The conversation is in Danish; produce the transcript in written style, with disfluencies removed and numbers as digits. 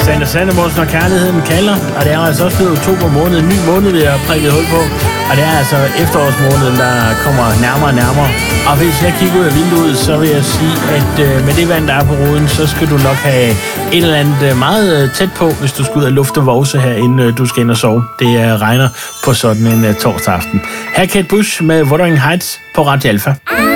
Sander Sandemorsen og kærligheden kalder, og det er altså også blevet oktober måned, en ny måned, vi har prikket hul på. Og det er altså efterårsmåneden, der kommer nærmere og nærmere. Og hvis jeg kigger ud af vinduet, så vil jeg sige, at med det vand, der er på ruden, så skal du nok have et eller andet meget tæt på, hvis du skal ud og lufte vovse her, inden du skal ind og sove. Det regner på sådan en torsdag aften. Her Kate Bush med Wuthering Heights på Radio Alpha.